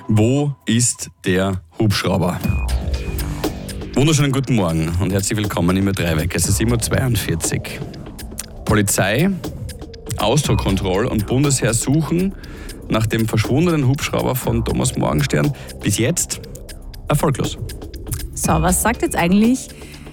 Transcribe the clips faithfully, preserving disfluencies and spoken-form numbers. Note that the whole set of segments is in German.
Wo ist der Hubschrauber? Wunderschönen guten Morgen und herzlich willkommen im Ö drei Wecker. Es ist sieben Uhr zweiundvierzig. Polizei, Ausdruckkontrolle und Bundesheer suchen nach dem verschwundenen Hubschrauber von Thomas Morgenstern. Bis jetzt erfolglos. So, was sagt jetzt eigentlich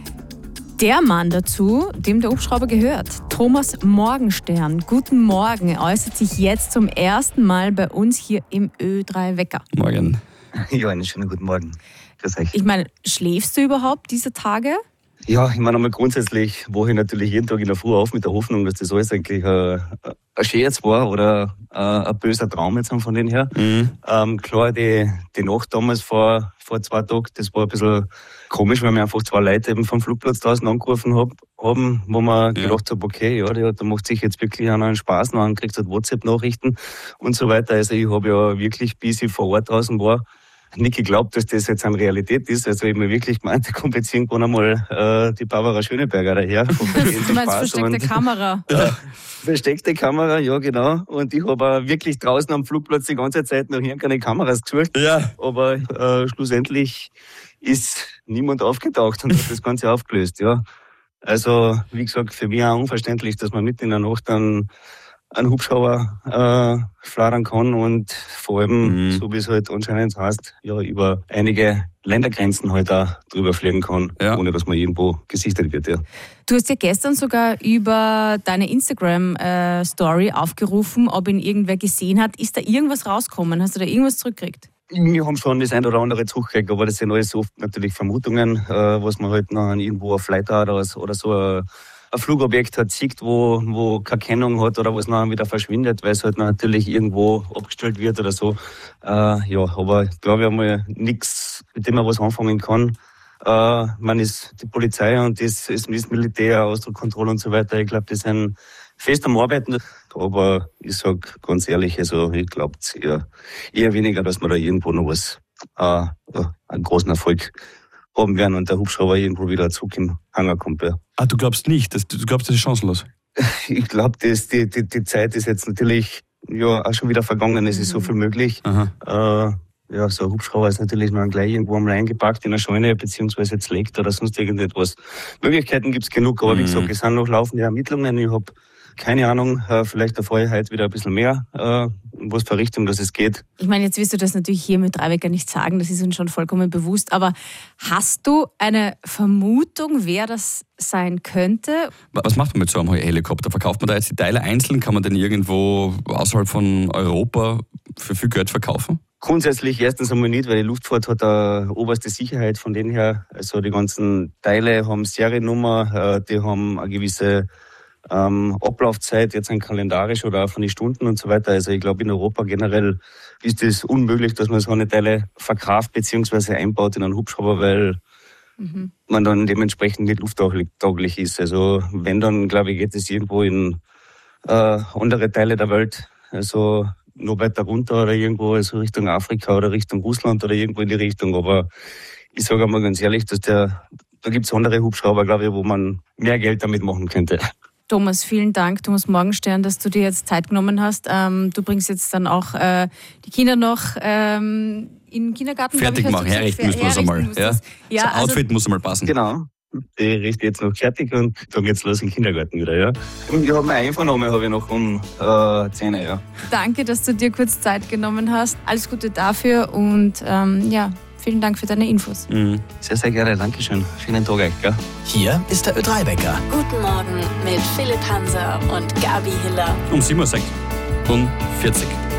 der Mann dazu, dem der Hubschrauber gehört? Thomas Morgenstern, guten Morgen. Er äußert sich jetzt zum ersten Mal bei uns hier im Ö drei Wecker. Morgen. Ja, einen schönen guten Morgen. Grüß euch. Ich meine, schläfst du überhaupt diese Tage? Ja, ich meine, einmal grundsätzlich wache ich natürlich jeden Tag in der Früh auf mit der Hoffnung, dass das alles eigentlich ein, ein Scherz war oder ein, ein böser Traum jetzt von denen her. Mhm. Ähm, klar, die, die Nacht damals vor, vor zwei Tagen, das war ein bisschen komisch, weil mir einfach zwei Leute eben vom Flugplatz draußen angerufen hab, haben, wo man ja. gedacht hat, okay, ja, der, der macht sich jetzt wirklich einen Spaß noch an, kriegt halt WhatsApp-Nachrichten und so weiter. Also ich habe ja wirklich, bis ich vor Ort draußen war, nicht geglaubt, dass das jetzt eine Realität ist. Also ich habe mir wirklich gemeint, da kommt jetzt irgendwann einmal äh, die Barbara Schöneberger daher. Du meinst versteckte und, Kamera? Äh, versteckte Kamera, ja genau. Und ich habe auch wirklich draußen am Flugplatz die ganze Zeit nach irgendeine Kameras gesucht. Ja. Aber äh, schlussendlich ist niemand aufgetaucht und hat das Ganze aufgelöst. Ja. Also wie gesagt, für mich auch unverständlich, dass man mitten in der Nacht dann einen Hubschrauber äh, flattern kann und vor allem, mhm. so wie es halt anscheinend heißt, ja, über einige Ländergrenzen halt auch drüber fliegen kann, ja. ohne dass man irgendwo gesichtet wird. Ja. Du hast ja gestern sogar über deine Instagram-Story äh, aufgerufen, ob ihn irgendwer gesehen hat. Ist da irgendwas rausgekommen? Hast du da irgendwas zurückgekriegt? Wir haben schon das ein oder andere zurückgekriegt, aber das sind alles oft natürlich Vermutungen, äh, was man halt noch irgendwo auf Flightradar oder, oder so äh, ein Flugobjekt hat, sieht, wo, wo keine Kennung hat oder was nachher wieder verschwindet, weil es halt natürlich irgendwo abgestellt wird oder so. Äh, ja, aber ich glaube, einmal nichts, mit dem man was anfangen kann. Äh, man ist die Polizei und das ist das Militär, Ausdruckkontrolle und so weiter. Ich glaube, die sind fest am Arbeiten. Aber ich sage ganz ehrlich, also ich glaube eher, eher weniger, dass man da irgendwo noch was, äh, einen großen Erfolg haben werden und der Hubschrauber irgendwo wieder zurück im Hangar kommt. Ja. Ah, du glaubst nicht? Das, du glaubst, das ist chancenlos? Ich glaube, die, die, die Zeit ist jetzt natürlich ja auch schon wieder vergangen. Es ist so viel möglich. Äh, ja, so ein Hubschrauber ist natürlich noch gleich irgendwo einmal eingepackt in eine Scheune, beziehungsweise jetzt legt oder sonst irgendetwas. Möglichkeiten gibt es genug, aber mhm. wie gesagt, es sind noch laufende Ermittlungen. Ich habe keine Ahnung, vielleicht erfahre ich heute wieder ein bisschen mehr, äh, in was für Richtung das es geht. Ich meine, jetzt wirst du das natürlich hier mit Drei Wecker nicht sagen, das ist uns schon vollkommen bewusst, aber hast du eine Vermutung, wer das sein könnte? Was macht man mit so einem Helikopter? Verkauft man da jetzt die Teile einzeln? Kann man den irgendwo außerhalb von Europa für viel Geld verkaufen? Grundsätzlich erstens einmal nicht, weil die Luftfahrt hat eine oberste Sicherheit von denen her. Also die ganzen Teile haben Seriennummer, die haben eine gewisse Ähm, Ablaufzeit, jetzt ein kalendarisch oder auch von den Stunden und so weiter. Also ich glaube, in Europa generell ist es unmöglich, dass man so eine Teile verkauft bzw. einbaut in einen Hubschrauber, weil mhm. man dann dementsprechend nicht lufttauglich ist. Also wenn, dann glaube ich, geht es irgendwo in äh, andere Teile der Welt, also noch weiter runter oder irgendwo, also Richtung Afrika oder Richtung Russland oder irgendwo in die Richtung. Aber ich sage einmal ganz ehrlich, dass der, da gibt es andere Hubschrauber, glaube ich, wo man mehr Geld damit machen könnte. Thomas, vielen Dank, Thomas Morgenstern, dass du dir jetzt Zeit genommen hast. Ähm, du bringst jetzt dann auch äh, die Kinder noch ähm, in den Kindergarten. Fertig machen, herrichten müssen wir es einmal. Ja? Ja, das Outfit also, muss einmal passen. Genau. Ich richte jetzt noch fertig und dann geht's los in den Kindergarten wieder. Ja. Und ich habe mir einvernommen, habe ich noch um äh, zehn Uhr. Ja. Danke, dass du dir kurz Zeit genommen hast. Alles Gute dafür und ähm, ja, vielen Dank für deine Infos. Mhm. Sehr, sehr gerne. Dankeschön. Schönen Tag euch. Gell? Hier ist der Ö drei Wecker. Guten Morgen mit Philipp Hanser und Gabi Hiller. Um sieben Uhr sechsundvierzig.